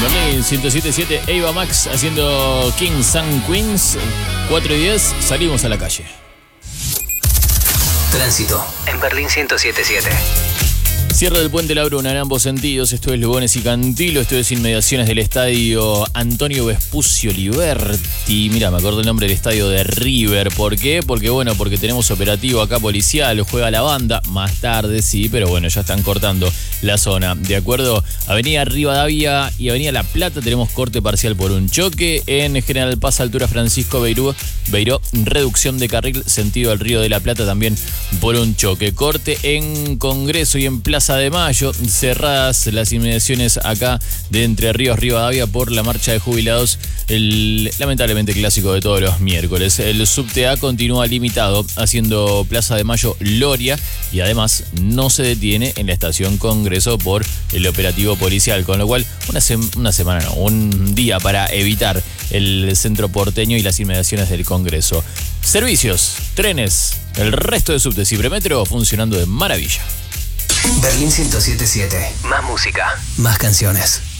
Berlín 107.7, Eva Max haciendo Kings and Queens. 4:10, salimos a la calle. Tránsito en Berlín 107.7. Cierre del Puente La Bruna en ambos sentidos. Esto es Lugones y Cantilo. Esto es inmediaciones del estadio Antonio Vespucio Liberti. Mira, me acuerdo el nombre del estadio de River. ¿Por qué? Porque tenemos operativo acá policial. Juega la banda. Más tarde, sí, pero bueno, ya están cortando la zona. De acuerdo, Avenida Rivadavia y Avenida La Plata tenemos corte parcial por un choque. En General Paz, altura Francisco Beiró, reducción de carril sentido del Río de la Plata también por un choque. Corte en Congreso y en Plaza de Mayo, cerradas las inmediaciones acá de Entre Ríos Rivadavia por la marcha de jubilados, el lamentablemente clásico de todos los miércoles. El subte A continúa limitado haciendo Plaza de Mayo Loria y además no se detiene en la estación Congreso por el operativo policial, con lo cual un día para evitar el centro porteño y las inmediaciones del Congreso. Servicios, trenes, el resto de subtes y premetro funcionando de maravilla. Berlín 107.7. Más música, más canciones.